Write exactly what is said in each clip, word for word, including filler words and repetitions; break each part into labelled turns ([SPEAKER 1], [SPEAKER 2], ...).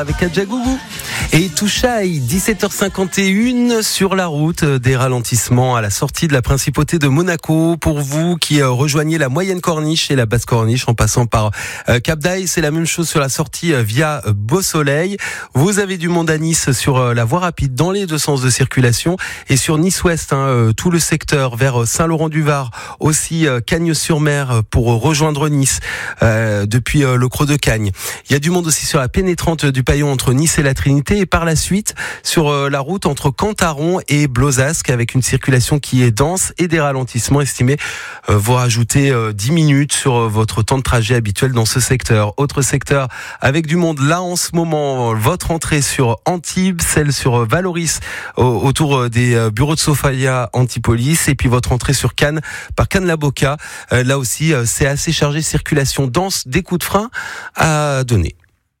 [SPEAKER 1] Avec Adjagougou et Touchaï, dix-sept heures cinquante et une sur la route, des ralentissements à la sortie de la principauté de Monaco. Pour vous qui rejoignez la moyenne corniche et la basse corniche en passant par Cap d'Aille, c'est la même chose sur la sortie via Beau-Soleil. Vous avez du monde à Nice sur la voie rapide dans les deux sens de circulation et sur Nice-Ouest, hein, tout le secteur vers Saint-Laurent-du-Var, aussi Cagnes-sur-Mer pour rejoindre Nice euh, depuis le Creux de Cagnes. Il y a du monde aussi sur la pénétrante du Paillon entre Nice et la Trinité et par la suite sur la route entre Cantaron et Blozasque avec une circulation qui est dense et des ralentissements estimés euh, vous rajoutez euh, dix minutes sur votre temps de trajet habituel dans ce secteur. Autre secteur avec du monde là en ce moment, votre entrée sur Antibes, celle sur Valoris au, autour des bureaux de Sofia Antipolis et puis votre entrée sur Cannes par Cannes-la-Boca. Euh, là aussi euh, c'est assez chargé, circulation dense, des coups de frein à donner.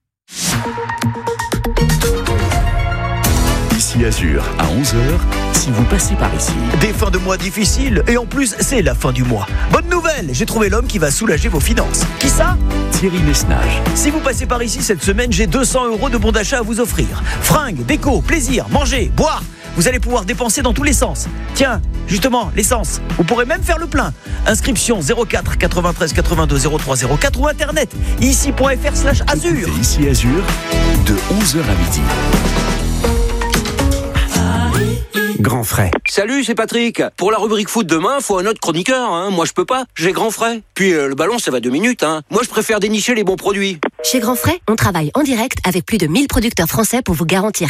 [SPEAKER 2] Ici Azur, à onze heures, si vous passez par ici.
[SPEAKER 3] Des fins de mois difficiles, et en plus, c'est la fin du mois. Bonne nouvelle, j'ai trouvé l'homme qui va soulager vos finances. Qui ça ?
[SPEAKER 2] Thierry Messnage.
[SPEAKER 3] Si vous passez par ici cette semaine, j'ai deux cents euros de bons d'achat à vous offrir. Fringues, déco, plaisir, manger, boire. Vous allez pouvoir dépenser dans tous les sens. Tiens, justement, l'essence. Vous pourrez même faire le plein. Inscription zéro quatre quatre-vingt-treize quatre-vingt-deux zéro trois zéro quatre ou internet ici.fr slash azur.
[SPEAKER 2] C'est Ici Azur, de onze heures à midi. Grand frais.
[SPEAKER 4] Salut, c'est Patrick. Pour la rubrique foot demain, faut un autre chroniqueur. Hein. Moi, je peux pas. J'ai Grand frais. Puis euh, le ballon, ça va deux minutes. Hein. Moi, je préfère dénicher les bons produits.
[SPEAKER 5] Chez Grand frais, on travaille en direct avec plus de mille producteurs français pour vous garantir